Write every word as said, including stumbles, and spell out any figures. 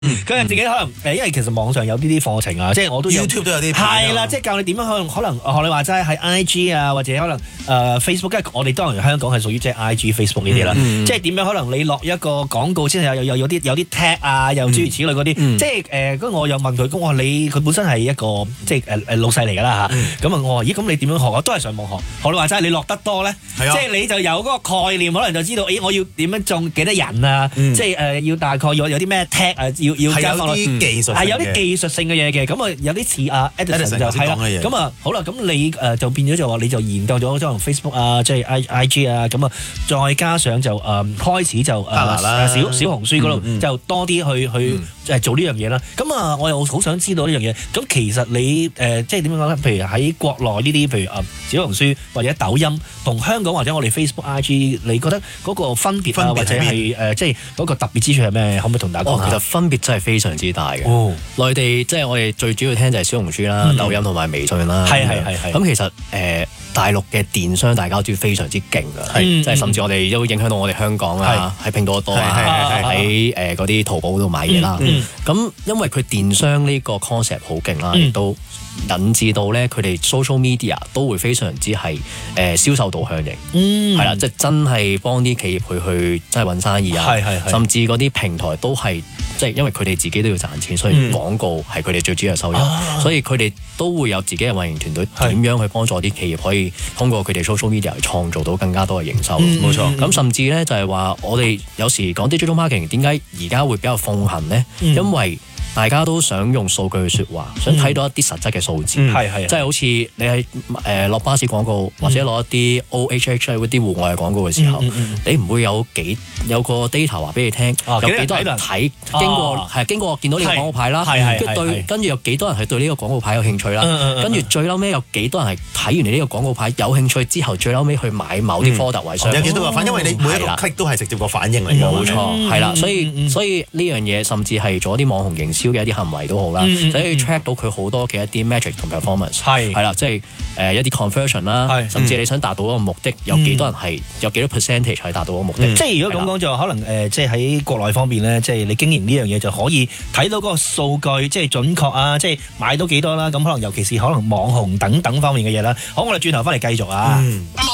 佢人自己可能誒，因為其實網上有呢啲課程啊，即係我都 YouTube 都有啲係啦，即係教你點樣可能可能學你話齋喺 I G 啊，或者可能誒、呃、Facebook，因為我哋當然香港係屬於即係 I G Facebook 呢啲啦，嗯、即係點樣可能你落一個廣告先有有有有啲有啲 tag 啊，又諸如此類嗰啲，嗯、即係誒咁我又問佢，咁我話你佢本身係一個即係誒誒老細嚟㗎啦嚇，咁啊、嗯、我話咦咁你點樣學啊？都係上網學，學你話齋你落得多咧，啊、即係你就有嗰個概念，可能就知道誒我要點樣種幾多人啊，嗯、即係誒、呃、要大概要有啲咩 tag 啊，要要加落去。技術係有啲技術性嘅嘢嘅，咁啊有啲似啊 Edison 就係啦，咁啊好啦，咁你誒、呃、就變咗就話你就研究咗可能 Facebook 啊，即係 I I G 啊，咁啊再加上就誒、呃、開始就誒、呃、小小紅書嗰度、嗯嗯、就多啲去去誒做呢樣嘢啦。咁啊我又好想知道呢樣嘢。咁其實你誒、呃、即係點樣講咧？譬如喺國內呢啲，譬如誒小紅書或者抖音，同香港或者我哋 Facebook I G， 你覺得嗰個分別啊，或者係誒、呃、即係嗰個特別之處係咩？可唔可以同大家講下？ 哦，其實分別真係非常之大。大嘅， 哦、 內地即係我哋最主要聽就係小紅書啦、嗯、抖音同埋微信啦。 係係係係。 咁其實誒、呃、大陸嘅電商大家都非常之勁㗎，即係、嗯、甚至我哋都影響到我哋香港啊，喺拼多多啊，喺誒嗰啲淘寶度買嘢啦。咁、嗯嗯、因為佢電商呢個 concept 好勁啦，亦、嗯、都引致到咧佢哋 social media 都會非常之係誒、呃、銷售導向型，係啦、嗯，即係真係幫啲企業去去真係揾生意啊，係係係甚至嗰啲平台都係。即係因為佢哋自己都要賺錢，所以廣告係佢哋最主要嘅收入，嗯、所以佢哋都會有自己嘅運營團隊，點樣去幫助啲企業可以通過佢哋 social media 去創造到更加多嘅營收。冇、嗯、錯。咁、嗯、甚至咧就係話，我哋有時講 digital marketing 點解而家會比較奉行咧？嗯、因為大家都想用數據去説話，想睇到一啲實質嘅數字，係係、嗯，即係好似你喺誒落巴士廣告，或者攞一啲 O H H 嗰啲戶外嘅廣告嘅時候，嗯嗯、你唔會有幾有個 data 話俾你聽，啊、有幾多人睇，啊、經過係、啊、經過見到呢個廣告牌啦，跟住對，跟住有幾多人係對呢個廣告牌有興趣啦，跟住、嗯、最嬲尾有幾多人係睇完你呢個廣告牌有興趣之後，最嬲尾去買某啲 product 為商，有幾多個反，因為你每一個 click 都係直接個反應嚟㗎，冇錯，係啦，所以所以呢樣嘢甚至係做一啲網紅營銷嘅一啲行為都好啦，所以 track 到佢好多嘅一啲 metric 同 performance 係係啦，即係誒一啲 conversion 啦，甚至你想達到嗰個目的，有幾多人係有幾多 percentage 係達到嗰個目的。即係如果咁講就可能誒，即係喺國內方面咧，即係你經營呢樣嘢就可以睇到嗰個數據，即係準確啊，即係買到幾多啦。咁可能尤其是可能網紅等等方面嘅嘢啦。好，我哋轉頭翻嚟繼續啊。